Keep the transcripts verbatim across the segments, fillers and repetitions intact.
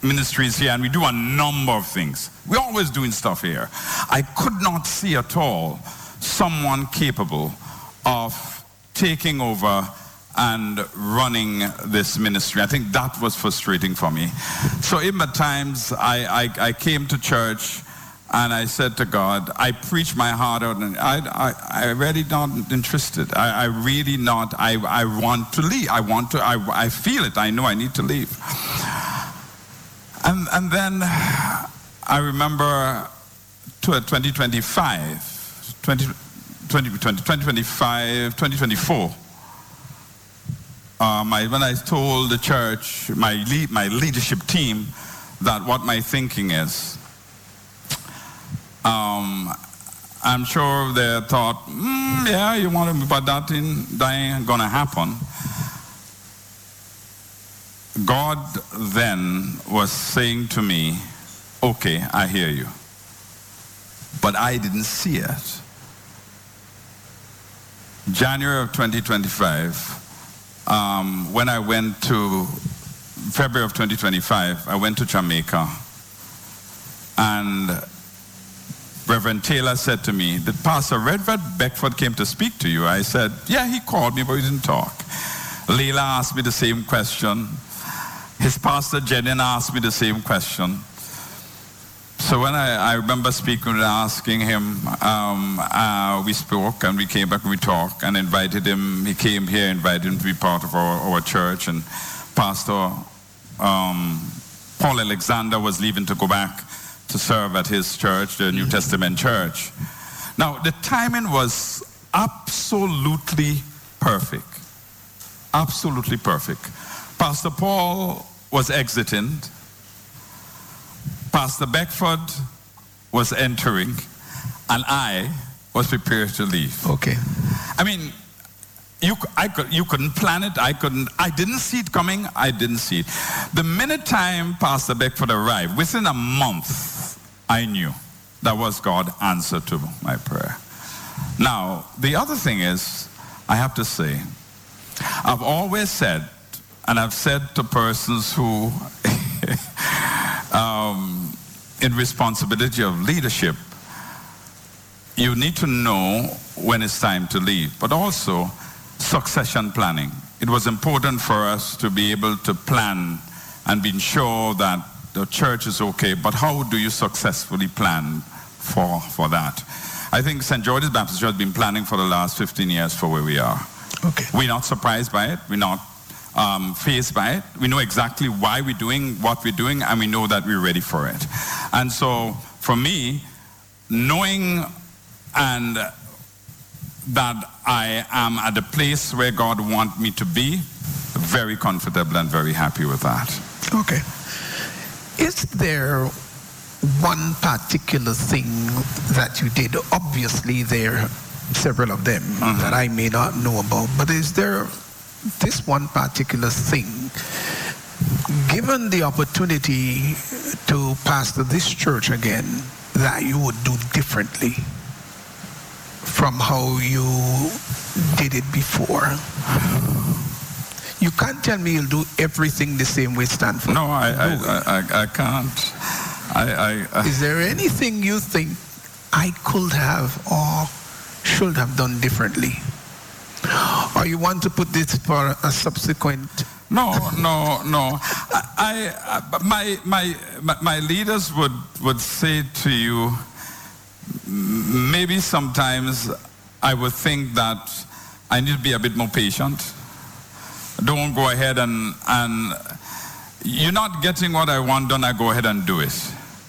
ministries here, and we do a number of things. We're always doing stuff here. I could not see at all someone capable of taking over and running this ministry. I think that was frustrating for me. So in the times, I, I, I came to church and I said to God, I preached my heart out, and I, I, I really not interested. I, I really not, I, I want to leave. I want to, I, I feel it. I know I need to leave. And, and then I remember to twenty twenty-five, twenty, twenty, twenty, twenty twenty-five, twenty twenty-four, um, I, when I told the church, my, lead, my leadership team, that what my thinking is, Um, I'm sure they thought, mm, yeah, you want to, but that ain't gonna happen. God then was saying to me, okay, I hear you, but I didn't see it. January of twenty twenty-five, um, when I went to, February of twenty twenty-five, I went to Jamaica, and Reverend Taylor said to me, did Pastor Redford Beckford came to speak to you? I said, yeah, he called me, but we didn't talk. Leila asked me the same question. His pastor, Jenin, asked me the same question. So when I, I remember speaking and asking him, um, uh, we spoke and we came back and we talked and invited him. He came here, invited him to be part of our, our church. And Pastor um, Paul Alexander was leaving to go back to serve at his church, the New Testament church. Now, the timing was absolutely perfect. Absolutely perfect. Pastor Paul was exiting. Pastor Beckford was entering. And I was prepared to leave. Okay. I mean, you, I could, you couldn't plan it. I couldn't. I didn't see it coming. I didn't see it. The minute time Pastor Beckford arrived, within a month, I knew that was God's answer to my prayer. Now, the other thing is, I have to say, I've always said, and I've said to persons who, um, in responsibility of leadership, you need to know when it's time to leave, but also succession planning. It was important for us to be able to plan and be sure that the church is okay, but how do you successfully plan for, for that? I think Saint George's Baptist Church has been planning for the last fifteen years for where we are. Okay. We're not surprised by it. We're not um, fazed by it. We know exactly why we're doing what we're doing, and we know that we're ready for it. And so, for me, knowing and that I am at the place where God wants me to be, very comfortable and very happy with that. Okay. Is there one particular thing that you did? Obviously, there are several of them mm-hmm. that I may not know about, but is there this one particular thing, given the opportunity to pastor this church again, that you would do differently from how you did it before? You can't tell me you'll do everything the same way Stanford. No, I, I, I, I can't. I, I, I, Is there anything you think I could have or should have done differently? Or you want to put this for a subsequent? No, no, no. I, I my, my, my leaders would, would say to you, maybe sometimes I would think that I need to be a bit more patient. Don't go ahead and, and you're not getting what I want done, I go ahead and do it.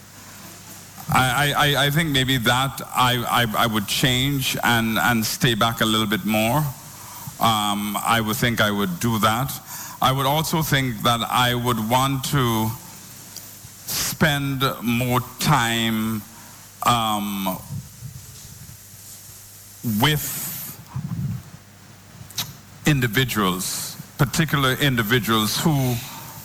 I, I, I think maybe that I, I, I would change and, and stay back a little bit more. Um, I would think I would do that. I would also think that I would want to spend more time um, with individuals, particular individuals who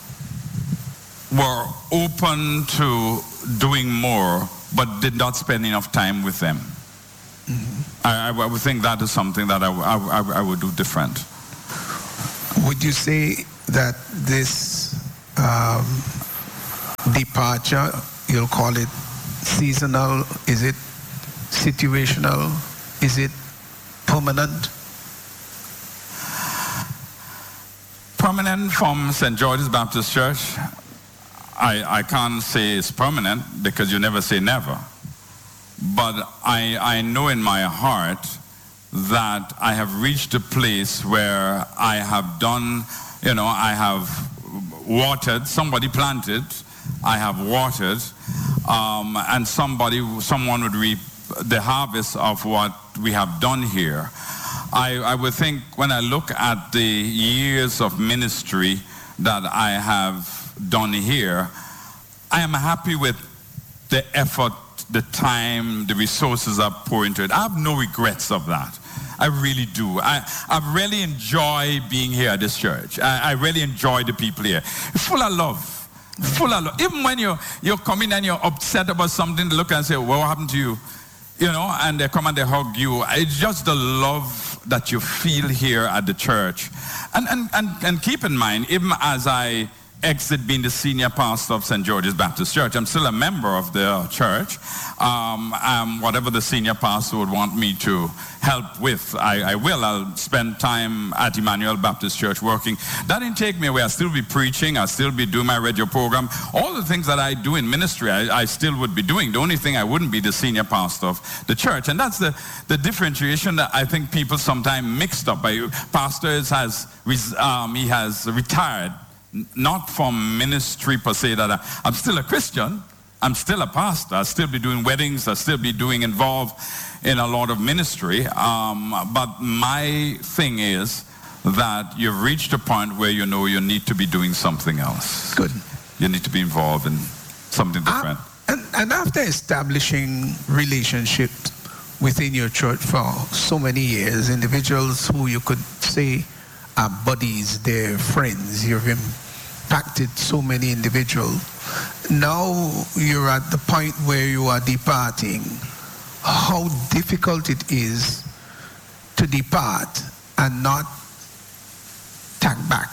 were open to doing more but did not spend enough time with them. Mm-hmm. I, I would think that is something that I, I, I would do different. Would you say that this um, departure, you'll call it seasonal, is it situational, is it permanent? Permanent from Saint George's Baptist Church, I, I can't say it's permanent because you never say never. But I, I know in my heart that I have reached a place where I have done, you know, I have watered, somebody planted, I have watered, um, and somebody, someone would reap the harvest of what we have done here. I, I would think when I look at the years of ministry that I have done here, I am happy with the effort, the time, the resources I've poured into it. I have no regrets of that. I really do. I, I really enjoy being here at this church. I, I really enjoy the people here. Full of love. Full of love. Even when you're, you're coming and you're upset about something, they look and say, well, what happened to you? You know, and they come and they hug you. It's just the love that you feel here at the church. And, and, and, and keep in mind, even as I exit being the senior pastor of Saint George's Baptist Church, I'm still a member of the church. Um, um, whatever the senior pastor would want me to help with, I, I will. I'll spend time at Emmanuel Baptist Church working. That didn't take me away. I'll still be preaching. I'll still be doing my radio program. All the things that I do in ministry, I, I still would be doing. The only thing I wouldn't be the senior pastor of the church. And that's the, the differentiation that I think people sometimes mixed up. Pastors has, um, he has retired, not from ministry per se, that I, I'm still a Christian. I'm still a pastor. I'll still be doing weddings. I'll still be doing involved in a lot of ministry. Um, but my thing is that you've reached a point where you know you need to be doing something else. Good. You need to be involved in something different. Uh, and, and after establishing relationships within your church for so many years, individuals who you could say are buddies, they're friends, you've impacted so many individuals. Now you're at the point where you are departing. How difficult it is to depart and not tack back.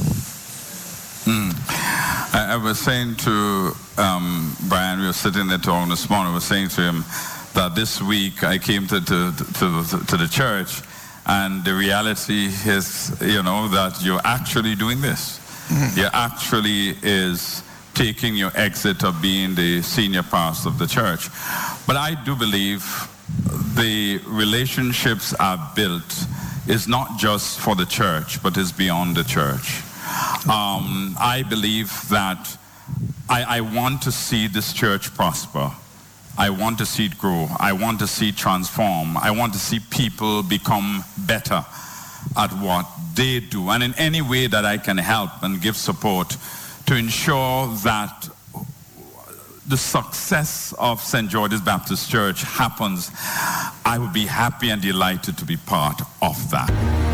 Mm. I, I was saying to um, Brian, we were sitting there talking this morning, I was saying to him that this week I came to, to, to, to, to the church, and the reality is, you know, that you're actually doing this. Mm-hmm. You actually is taking your exit of being the senior pastor of the church. But I do believe the relationships are built is not just for the church, but is beyond the church. Um, I believe that I, I want to see this church prosper. I want to see it grow. I want to see it transform. I want to see people become better at what they do. And in any way that I can help and give support to ensure that the success of Saint George's Baptist Church happens, I would be happy and delighted to be part of that.